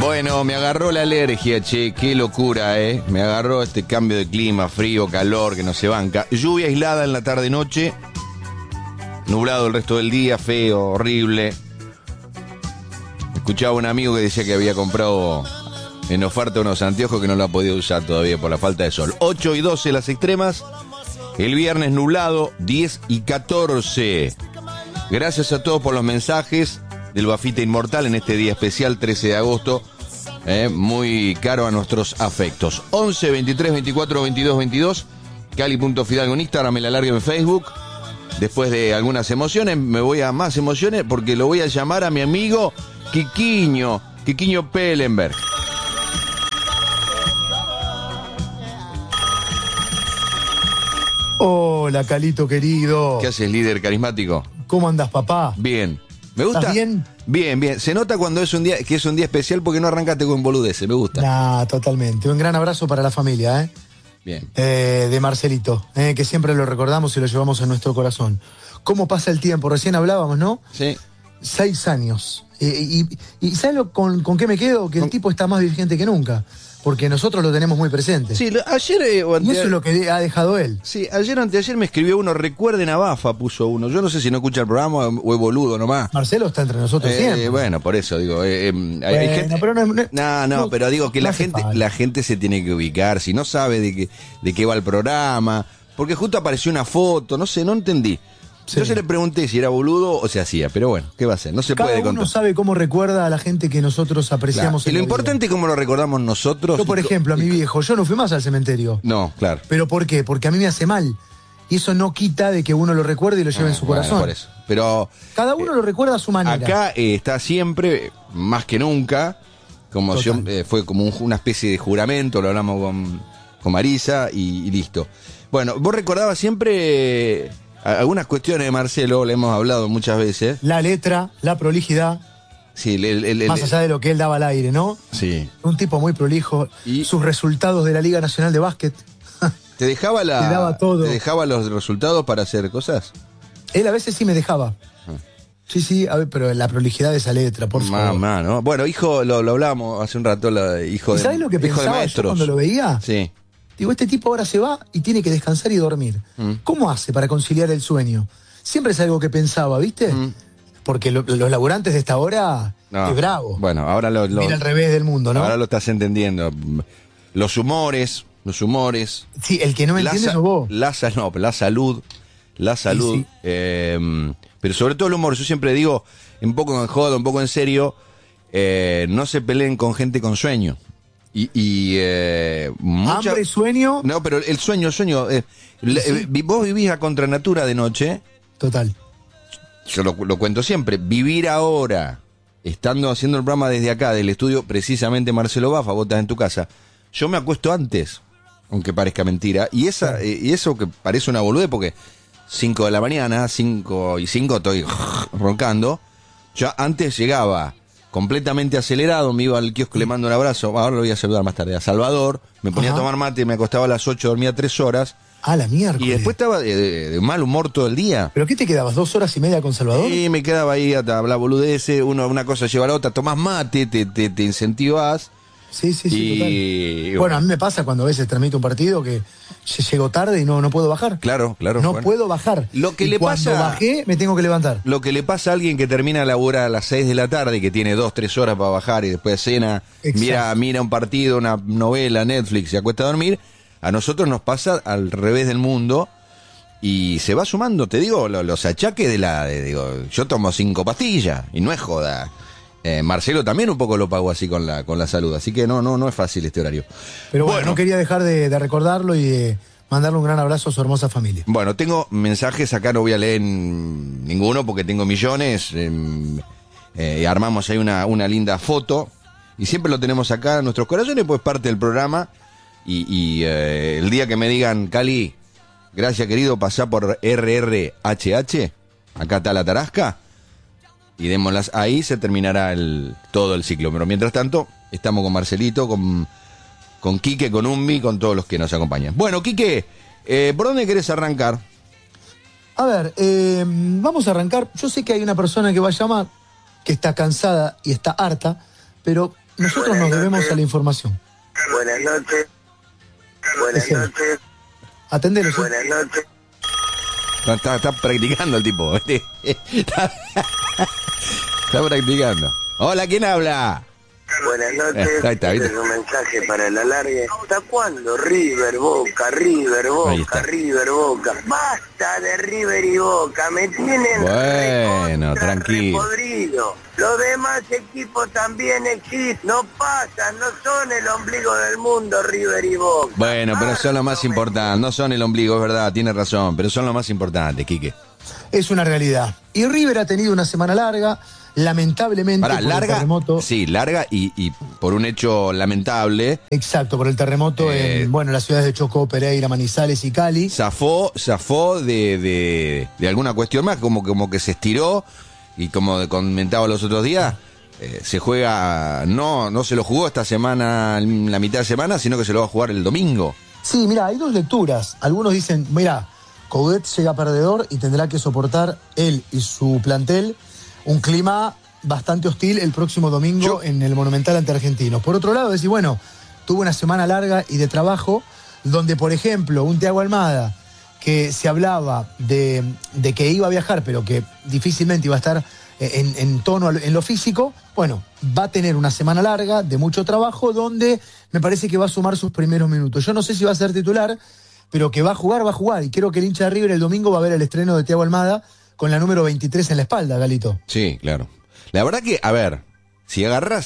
Bueno, me agarró la alergia, che, qué locura, me agarró este cambio de clima, frío, calor, que no se banca. Lluvia aislada en la tarde-noche, nublado el resto del día, feo, horrible. Escuchaba a un amigo que decía que había comprado en oferta unos anteojos que no lo ha podido usar todavía por la falta de sol. 8 y 12 las extremas, el viernes nublado, 10 y 14. Gracias a todos por los mensajes del Bafita Inmortal en este día especial, 13 de agosto, muy caro a nuestros afectos. 11 23 24 22 22, Cali.Fidalgo en Instagram, me la largo en Facebook. Después de algunas emociones, me voy a más emociones porque lo voy a llamar a mi amigo Quiquiño Pellenberg. Hola, Calito querido. ¿Qué haces, líder carismático? ¿Cómo andás, papá? Bien. ¿Me gusta? ¿Estás bien? Bien. Se nota cuando es un día especial porque no arrancaste con boludeces, me gusta. Nah, totalmente. Un gran abrazo para la familia, Bien. De Marcelito, que siempre lo recordamos y lo llevamos en nuestro corazón. ¿Cómo pasa el tiempo? Recién hablábamos, ¿no? Sí. 6 años. ¿Y sabes con qué me quedo? Que el tipo está más vigente que nunca. Porque nosotros lo tenemos muy presente. Sí, ayer y eso es lo que ha dejado él. Sí, ayer o anteayer me escribió uno, recuerden a Bafa, puso uno. Yo no sé si no escucha el programa o es boludo nomás. Marcelo está entre nosotros siempre. Bueno, por eso digo. Hay gente... pero pero digo que la gente se tiene que ubicar. Si no sabe de qué va el programa, porque justo apareció una foto, no sé, no entendí. Sí. Yo se le pregunté si era boludo o se hacía, pero bueno, ¿qué va a hacer? No se puede contar. Cada uno sabe cómo recuerda a la gente que nosotros apreciamos. Claro. Y lo importante es cómo lo recordamos nosotros. Yo, por ejemplo, a mi viejo, yo no fui más al cementerio. No, claro. ¿Pero por qué? Porque a mí me hace mal. Y eso no quita de que uno lo recuerde y lo lleve en su corazón. Por eso. Pero cada uno lo recuerda a su manera. Acá está siempre, más que nunca, como fue como una especie de juramento, lo hablamos con Marisa y listo. Bueno, vos recordabas siempre... algunas cuestiones de Marcelo, le hemos hablado muchas veces. La letra, la prolijidad. Sí, más allá de lo que él daba al aire, ¿no? Sí. Un tipo muy prolijo. Y sus resultados de la Liga Nacional de Básquet. ¿Te dejaba te daba todo. ¿Te dejaba los resultados para hacer cosas? Él a veces sí me dejaba. Sí, a ver, pero la prolijidad de esa letra, por favor. Mamá, ¿no? Bueno, hijo, lo hablábamos hace un rato, hijo de... ¿Sabes lo que pensaba yo cuando lo veía? Sí. Digo, este tipo ahora se va y tiene que descansar y dormir. ¿Cómo hace para conciliar el sueño? Siempre es algo que pensaba, ¿viste? Porque los laburantes de esta hora, es bravo. Bueno, ahora mira al revés del mundo, ¿no? Ahora lo estás entendiendo. Los humores. Sí, el que no me entiende sos vos. La salud. Sí. Pero sobre todo el humor. Yo siempre digo, un poco en joda, un poco en serio, no se peleen con gente con sueño. ¿Hambre, sueño? No, pero el sueño. Vos vivís a contranatura de noche. Total. Yo lo cuento siempre. Vivir ahora, haciendo el programa desde acá, del estudio, precisamente Marcelo Bafa, vos estás en tu casa. Yo me acuesto antes, aunque parezca mentira. Y eso que parece una boludez, porque 5 de la mañana, 5 y 5 estoy roncando. Yo antes llegaba completamente acelerado, me iba al kiosco, le mando un abrazo, ahora lo voy a saludar más tarde, a Salvador, me ponía a tomar mate, me acostaba a las 8, dormía 3 horas. Ah, la mierda. Y después estaba de mal humor todo el día. ¿Pero qué te quedabas, 2 horas y media con Salvador? Sí, me quedaba ahí a hablar boludeces, una cosa lleva a la otra, tomás mate, te incentivás. Sí, total. Bueno, a mí me pasa cuando a veces transmito un partido que llego tarde y no puedo bajar. Claro. No puedo bajar. Lo que le pasa, cuando bajé, me tengo que levantar. Lo que le pasa a alguien que termina la labura a las 6 de la tarde y que tiene 2-3 horas para bajar y después cena, mira un partido, una novela, Netflix y acuesta a dormir, a nosotros nos pasa al revés del mundo y se va sumando, te digo, los achaques yo tomo 5 pastillas y no es joda. Marcelo también un poco lo pagó así con la salud, así que no es fácil este horario. Pero bueno, no quería dejar de recordarlo y de mandarle un gran abrazo a su hermosa familia. Bueno, tengo mensajes, acá no voy a leer ninguno porque tengo millones. Armamos ahí una linda foto y siempre lo tenemos acá en nuestros corazones, pues parte del programa. Y el día que me digan, Cali, gracias querido, pasá por RRHH, acá está la tarasca. Y démoslas, ahí se terminará todo el ciclo. Pero mientras tanto, estamos con Marcelito, con Quique, con Umbi, con todos los que nos acompañan. Bueno, Quique, ¿por dónde querés arrancar? A ver, vamos a arrancar. Yo sé que hay una persona que va a llamar, que está cansada y está harta, pero nosotros nos debemos a la información. Buenas noches. Buenas noches. Atendelo. ¿Sí? Buenas noches. Está practicando el tipo. Está practicando. Hola, ¿quién habla? Buenas noches. Ahí está, ¿viste? Este es un mensaje para el alargue. ¿Hasta cuándo? River, Boca, River, Boca, River, Boca. Basta de River y Boca. Me tienen Bueno, tranquilo. podrido. Los demás equipos también existen. No pasan, no son el ombligo del mundo, River y Boca. Bueno, pero son lo más importante. No son el ombligo, es verdad, tiene razón. Pero son lo más importante, Quique. Es una realidad. Y River ha tenido una semana larga. Lamentablemente por larga, el terremoto. Sí, larga y por un hecho lamentable. Exacto, por el terremoto en las ciudades de Chocó, Pereira, Manizales y Cali. Zafó de alguna cuestión más, como que se estiró y como comentaba los otros días, se juega, no se lo jugó esta semana, la mitad de semana, sino que se lo va a jugar el domingo. Sí, mira, hay dos lecturas. Algunos dicen, mira, Coudet llega perdedor y tendrá que soportar él y su plantel un clima bastante hostil el próximo domingo en el Monumental ante Argentinos. Por otro lado, decir, bueno, tuvo una semana larga y de trabajo, donde, por ejemplo, un Thiago Almada, que se hablaba de que iba a viajar, pero que difícilmente iba a estar en tono en lo físico, bueno, va a tener una semana larga de mucho trabajo, donde me parece que va a sumar sus primeros minutos. Yo no sé si va a ser titular, pero que va a jugar, y creo que el hincha de River el domingo va a ver el estreno de Thiago Almada, con la número 23 en la espalda, Galito. Sí, claro. La verdad que, a ver, si agarras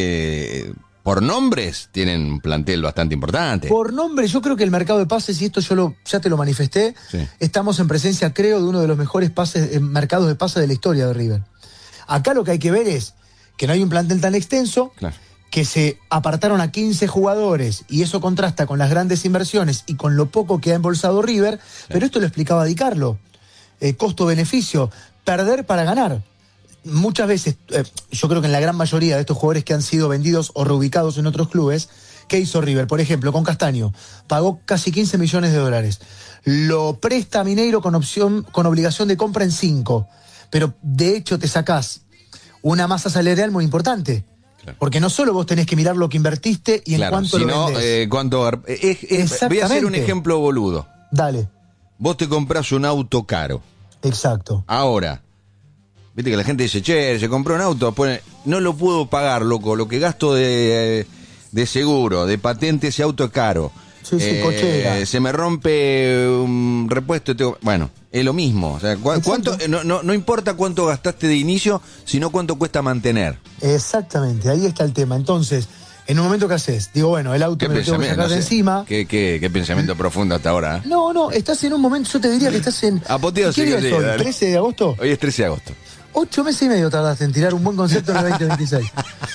por nombres, tienen un plantel bastante importante. Por nombre, yo creo que el mercado de pases, y esto ya te lo manifesté, sí, estamos en presencia, creo, de uno de los mejores mercados de pases de la historia de River. Acá lo que hay que ver es que no hay un plantel tan extenso, claro, que se apartaron a 15 jugadores, y eso contrasta con las grandes inversiones y con lo poco que ha embolsado River, claro, pero esto lo explicaba Di Carlo. Costo-beneficio, perder para ganar. Muchas veces, yo creo que en la gran mayoría de estos jugadores que han sido vendidos o reubicados en otros clubes, ¿qué hizo River? Por ejemplo, con Castaño, pagó casi 15 millones de dólares. Lo presta a Mineiro con obligación de compra en 5. Pero de hecho te sacás una masa salarial muy importante. Claro. Porque no solo vos tenés que mirar lo que invertiste y en cuánto lo vendés. Voy a hacer un ejemplo boludo. Dale. Vos te comprás un auto caro. Exacto. Ahora, viste que la gente dice, che, se compró un auto, no lo puedo pagar, loco, lo que gasto de seguro, de patente, ese auto es caro. Sí, cochera. Se me rompe un repuesto. Bueno, es lo mismo. O sea, ¿cuánto? No importa cuánto gastaste de inicio, sino cuánto cuesta mantener. Exactamente, ahí está el tema. Entonces, en un momento que haces, digo, bueno, el auto me lo tengo que sacar de encima. ¿Qué pensamiento profundo hasta ahora? No, estás en un momento, yo te diría que estás en... Apoteósico. ¿Qué día es hoy? ¿13 de agosto? Hoy es 13 de agosto. 8 meses y medio tardaste en tirar un buen concepto en el 2026.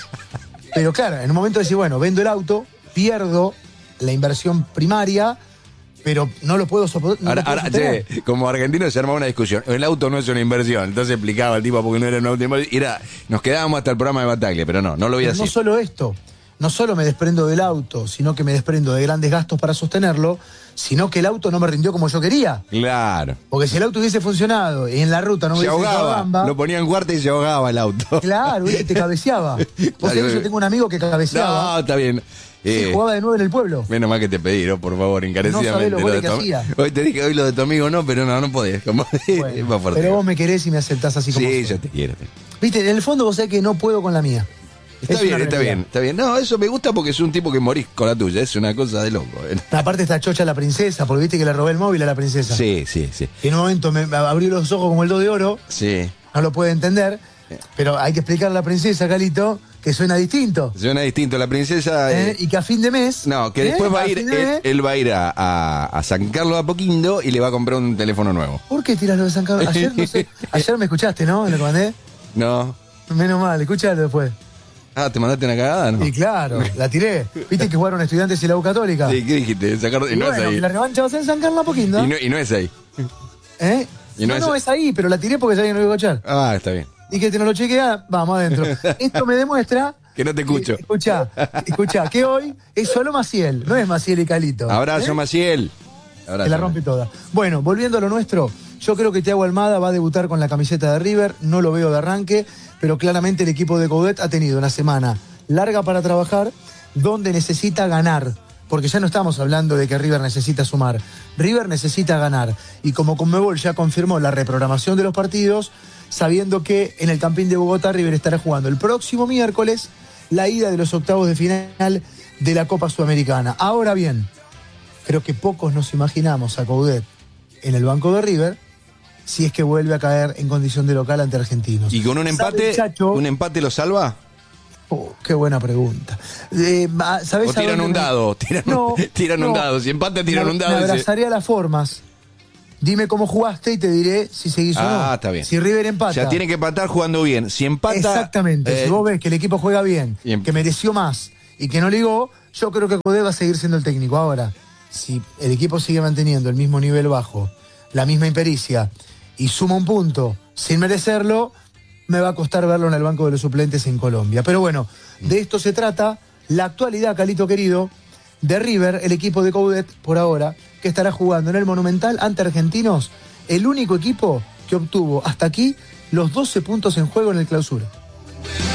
Pero claro, en un momento de decir, bueno, vendo el auto, pierdo la inversión primaria, pero no lo puedo soportar. Ahora, como argentino se armaba una discusión. El auto no es una inversión. Entonces explicaba el tipo porque no era un auto de inversión. Nos quedábamos hasta el programa de Bataglia, pero no lo voy a decir. No solo esto. No solo me desprendo del auto, sino que me desprendo de grandes gastos para sostenerlo, sino que el auto no me rindió como yo quería. Claro. Porque si el auto hubiese funcionado y en la ruta no me hubiese ahogaba, lo ponía en cuarta y se ahogaba el auto. Claro, te cabeceaba. Vos sabés, yo tengo un amigo que cabeceaba. No, está bien. Jugaba de 9 en el pueblo. Menos mal que te pedí, ¿no? Por favor, encarecidamente. No sabés lo que hacía. Hoy te dije, hoy lo de tu amigo no, pero no podés. Bueno, es más fuerte. Pero vos me querés y me aceptás así como Sí, yo te quiero. Viste, en el fondo vos sabés que no puedo con la mía. Está bien. No, eso me gusta porque es un tipo que morís con la tuya, es una cosa de loco. Aparte está chocha la princesa, porque viste que le robé el móvil a la princesa. Sí. Y en un momento me abrió los ojos como el 2 de oro. Sí. No lo puede entender, pero hay que explicarle a la princesa, Calito, que suena distinto. Suena distinto, la princesa... Y que a fin de mes... No, que después va a ir, él va a ir a San Carlos de Apoquindo y le va a comprar un teléfono nuevo. ¿Por qué tiras lo de San Carlos? Ayer, no sé, ayer me escuchaste, ¿no? ¿Lo mandé? No. Menos mal, escuchalo después. Ah, ¿te mandaste una cagada, no? Sí, claro, la tiré. ¿Viste que jugaron Estudiantes y la U Católica? Sí, ¿qué dijiste? Y no bueno, es ahí. La revancha va a ser en San Carlos de Apoquindo. Y no es ahí. No es ahí, pero la tiré porque sabía que no iba a escuchar. Ah, está bien. Dije, te no lo chequea, vamos adentro. Esto me demuestra... Que no te escucho. Escuchá, que hoy es solo Maciel, no es Maciel y Calito. Abrazo, Maciel. Abrazo. Que la rompe toda. Bueno, volviendo a lo nuestro, yo creo que Thiago Almada va a debutar con la camiseta de River, no lo veo de arranque, pero claramente el equipo de Coudet ha tenido una semana larga para trabajar, donde necesita ganar. Porque ya no estamos hablando de que River necesita sumar. River necesita ganar. Y como Conmebol ya confirmó la reprogramación de los partidos, sabiendo que en el Campín de Bogotá River estará jugando el próximo miércoles la ida de los octavos de final de la Copa Sudamericana. Ahora bien, creo que pocos nos imaginamos a Coudet en el banco de River si es que vuelve a caer en condición de local ante Argentinos. ¿Y con un empate, un empate lo salva? Qué buena pregunta. ¿Sabés o tiran un dado, tiran un dado. Si empate, tiran un dado. Me abrazaría las formas. Dime cómo jugaste y te diré si seguís o no. Está bien. Si River empata. O sea, tiene que empatar jugando bien. Si empata... Exactamente. Si vos ves que el equipo juega bien, que mereció más y que no ligó, yo creo que Coudet va a seguir siendo el técnico. Ahora, si el equipo sigue manteniendo el mismo nivel bajo, la misma impericia, y suma un punto sin merecerlo, me va a costar verlo en el banco de los suplentes en Colombia. Pero bueno, de esto se trata la actualidad, Calito querido, de River, el equipo de Coudet, por ahora, que estará jugando en el Monumental ante Argentinos, el único equipo que obtuvo hasta aquí los 12 puntos en juego en el Clausura.